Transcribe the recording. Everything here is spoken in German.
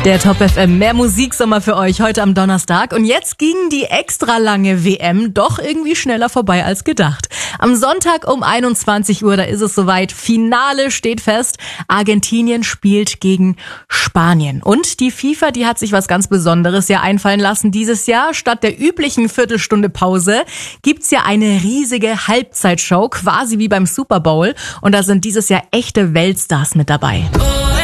Der Top FM, mehr Musiksommer für euch heute am Donnerstag. Und jetzt ging die extra lange WM doch irgendwie schneller vorbei als gedacht. Am Sonntag um 21 Uhr, da ist es soweit. Finale steht fest. Argentinien spielt gegen Spanien. Und die FIFA, die hat sich was ganz Besonderes ja einfallen lassen dieses Jahr. Statt der üblichen Viertelstunde Pause gibt's ja eine riesige Halbzeitshow, quasi wie beim Super Bowl. Und da sind dieses Jahr echte Weltstars mit dabei.